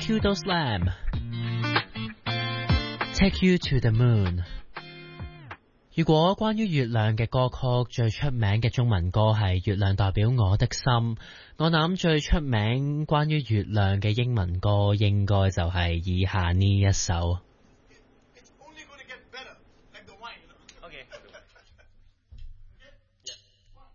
Tudor Slam Take You to the Moon。 如果關於月亮嘅歌曲最出名嘅中文歌係月亮代表我的心，我諗最出名關於月亮嘅英文歌應該就係以下呢一首。